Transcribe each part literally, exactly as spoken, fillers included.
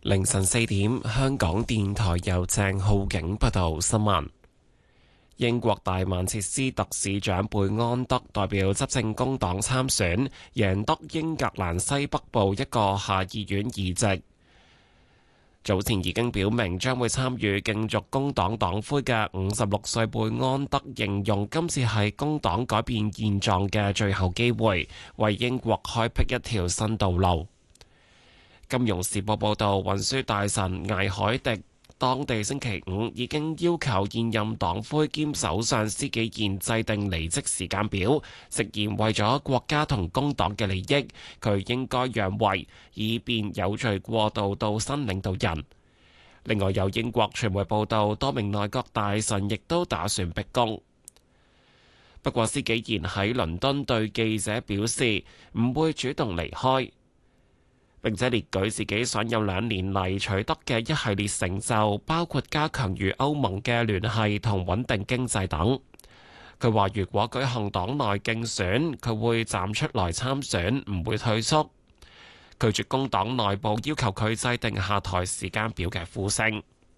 凌晨四點，香港電台由鄭浩景報道新聞。英國大曼徹斯特市長貝安德代表執政工黨參選，贏得英格蘭西北部一個下議院議席。早前已經表明將會參與競逐工黨黨魁嘅五十六歲貝安德形容今次係工黨改變現狀嘅最後機會，為英國開闢一條新道路。金融時報報導，運輸大臣艾海迪當地星期五已經要求現任黨魁兼首相施紀賢制定離職時間表，直言為咗國家同工黨嘅利益，佢應該讓位，以便有序過渡到新領導人。另外有英國傳媒報道，多名內閣大臣亦都打算逼宮。不過施紀賢喺倫敦對記者表示，唔會主動離開。並且列舉自己上任兩年嚟取得嘅一系列成就，包括加強與歐盟嘅聯繫同穩定經濟等。佢話：如果舉行黨內競選，佢會站出來參選，唔會退縮。拒絕工黨內部要求佢制定下台時間表嘅呼聲。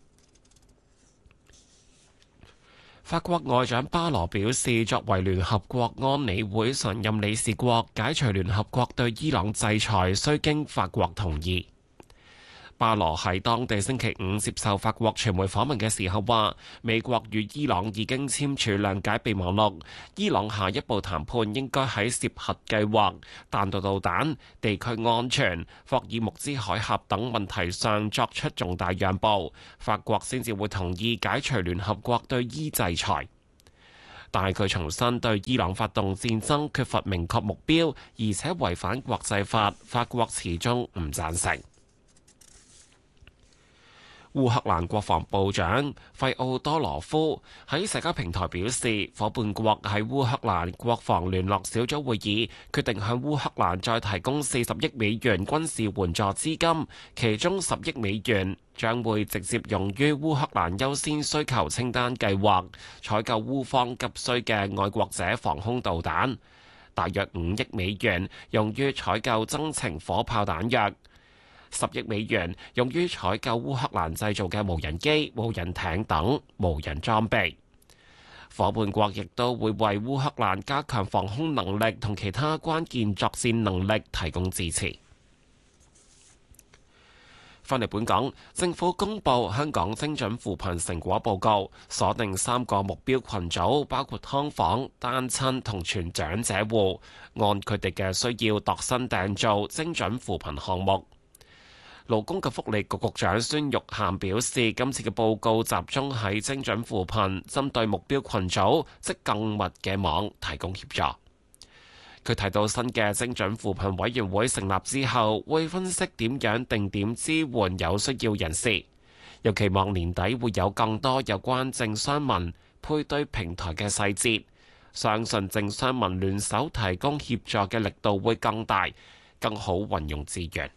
法國外長巴羅表示，作為聯合國安理會常任理事國，解除聯合國對伊朗制裁需經法國同意。巴羅喺當地星期五接受法國傳媒訪問嘅時候話，美國與伊朗已經簽署諒解備忘錄，伊朗下一步談判應該喺涉核計劃、彈道導彈、地區安全、霍爾木茲海峽等問題上作出重大讓步，法國先至會同意解除聯合國對伊制裁。但係佢重申對伊朗發動戰爭缺乏明確目標，而且違反國際法，法國始終唔贊成。烏克蘭國防部長費奧多羅夫喺社交平台表示，伙伴國喺烏克蘭國防聯絡小組會議決定向烏克蘭再提供四十億美元軍事援助資金，其中十億美元將會直接用於烏克蘭優先需求清單計劃，採購烏方急需嘅愛國者防空導彈，大約五億美元用於採購增程火炮彈藥。十億美元用於採購烏克蘭製造嘅無人機、無人艇等無人裝備。夥伴國亦都會為烏克蘭加強防空能力同其他關鍵作戰能力提供支持。返嚟本港，政府公布香港精準扶貧成果報告，鎖定三個目標群組，包括劏房、單親同全長者戶，按佢哋嘅需要度身訂造精準扶貧項目。勞工及福利局局長孫玉菡表示，今次嘅報告集中喺精準扶貧，針對目標群組，即更密嘅網提供協助。佢提到新嘅精準扶貧委員會成立之後，會分析點樣定點支援有需要人士，又期望年底會有更多有關政商民配對平台嘅細節，相信政商民聯手提供協助嘅力度會更大，更好運用資源。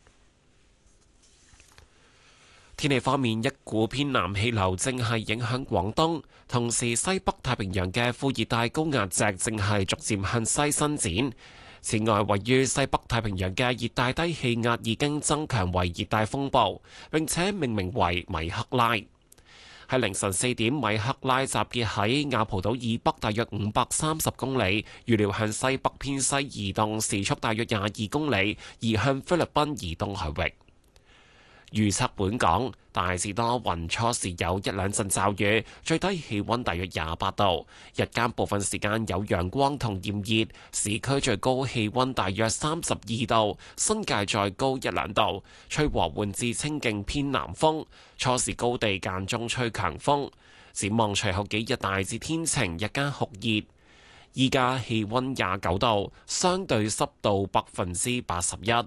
天氣方面，一股偏南氣流正係影響廣東，同時西北太平洋嘅副熱帶高壓脊正係逐漸向西伸展。此外，位於西北太平洋嘅熱帶低氣壓已經增強為熱帶風暴，並且命名為米克拉。喺凌晨四點，米克拉集結喺亞蒲島以北大約五百三十公里，預料向西北偏西移動，時速大約廿二公里，移向菲律賓以東海域。預測本港大致多雲，初時有一兩陣驟雨，最低氣溫大約廿八度，日間部分時間有陽光同炎熱，市區最高氣溫大約三十二度，新界再高一兩度，吹和緩至清勁偏南風，初時高地間中吹強風。展望隨後幾日大致天晴，日間酷熱，依家氣溫廿九度，相對濕度百分之八十一。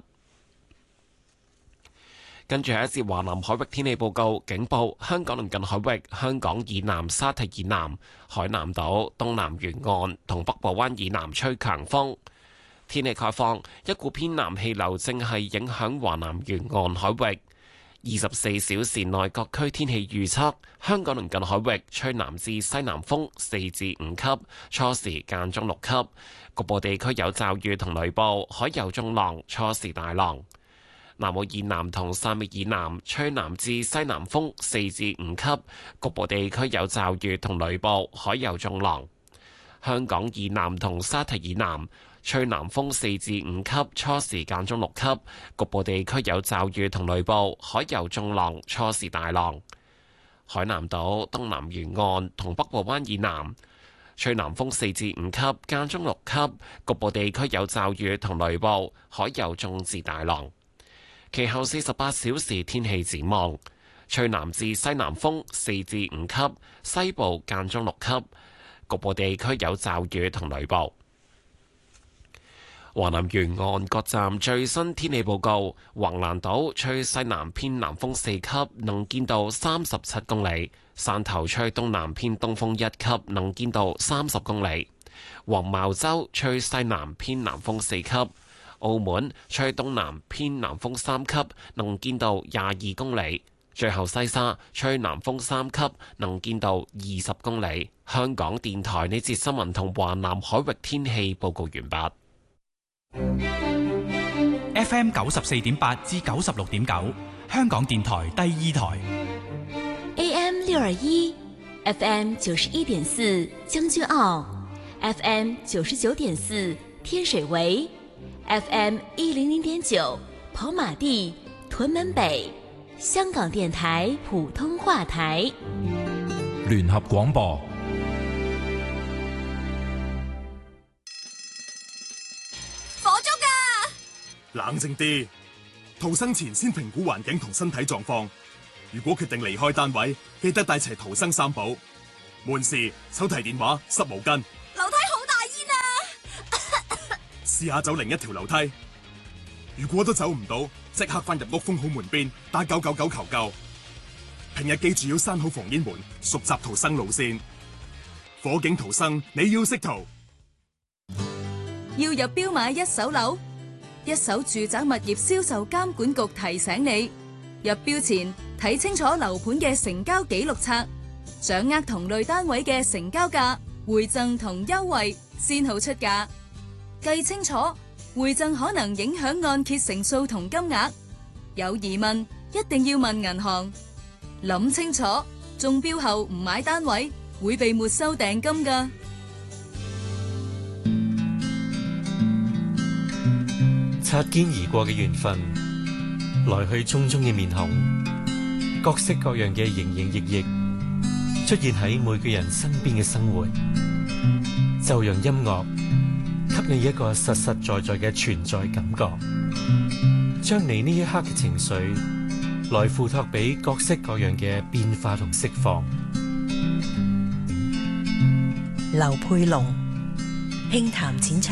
跟住係一節華南海域天氣報告，警報：香港鄰近海域、香港以南沙堤以南、海南島東南沿岸同北部灣以南吹強風。天氣概況：一股偏南氣流正係影響華南沿岸海域。二十四小時內各區天氣預測：香港鄰近海域吹南至西南風四至五級，初時間中六級，局部地區有驟雨同雷暴，海有中浪，初時大浪。 南澳以南同汕尾以南吹南至西南風四至五級，局部地區有驟雨同雷暴，海有中浪。香港以南同沙堤以南吹南風四至五級，初時間中六級，局部地區有驟雨同雷暴，海有中浪，初時大浪。海南島東南沿岸同北部灣以南吹南風四至五級，間中六級，局部地區有驟雨同雷暴，海有中至大浪。其後四十八小時天氣展望，吹南至西南風四至五級，西部間中六級，局部地區有驟雨同雷暴。華南沿岸各站最新天氣報告：橫瀾島吹西南偏南風四級，能見度三十七公里；汕頭吹東南偏東風一級，能見度三十公里；黃茅洲吹西南偏南風四級；澳門吹東南偏南風三級，能見度廿二公里；最後西沙吹南風三級，能見度二十公里。香港電台呢節新聞同華南海域天氣報告完畢。 F M 九十四點八至九十六點九，香港電台第二台。 A M 六二一，F M 九十一點四將軍澳 ，F M 九十九點四天水圍 ，F M 一零零點九跑馬地屯門北，香港電台普通話台。 聯合廣播。 冷靜啲，逃生前先評估環境同身體狀況。如果決定離開單位，記得帶齊逃生三寶：門匙、手提電話、濕毛巾。 樓梯好大煙啊！ 試下走另一條樓梯。如果都走唔到，即刻翻入屋封好門邊，打九九九求救。平日記住要閂好防煙門，熟習逃生路線。火警逃生，你要識逃。 要入標買一手樓？一手住宅物業銷售監管局提醒你，入標前睇清楚樓盤嘅成交記錄冊，掌握同類單位嘅成交價、回贈同優惠，先好出價。計清楚，回贈可能影響按揭成數同金額。有疑問一定要問銀行。諗清楚，中標後唔買單位會被沒收訂金㗎。 擦肩而過嘅緣分，來去匆匆嘅面孔，各式各樣嘅營營役役，出現喺每個人身邊嘅生活，就讓音樂給你一個實實在在嘅存在感覺，將你呢一刻嘅情緒來付託俾各式各樣嘅變化同釋放。 劉佩龍輕談淺唱。